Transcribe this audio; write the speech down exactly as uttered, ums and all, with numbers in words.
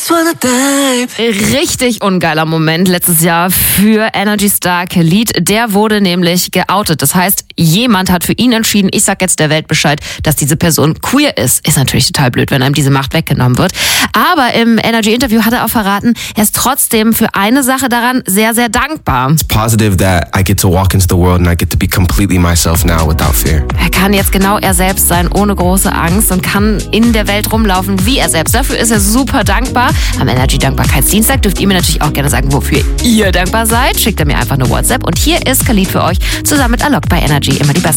just wanna dive. Richtig ungeiler Moment letztes Jahr für Energy-Star Khalid. Der wurde nämlich geoutet. Das heißt, jemand hat für ihn entschieden, ich sag jetzt der Welt Bescheid, dass diese Person queer ist. Ist natürlich total blöd, wenn einem diese Macht weggenommen wird. Aber im Energy-Interview hat er auch verraten, er ist trotzdem für eine Sache daran sehr, sehr dankbar. It's positive that I get to walk into the world and I get to be completely myself now without fear. Er kann jetzt genau er selbst sein, ohne große Angst und kann in der Welt rumlaufen wie er selbst. Dafür ist er super dankbar. Am Energy-Dankbarkeitsdienstag dürft ihr mir natürlich auch gerne sagen, wofür ihr dankbar seid. Schickt er mir einfach eine WhatsApp. Und hier ist Khalid für euch, zusammen mit Alok bei Energy. Immer die Besten.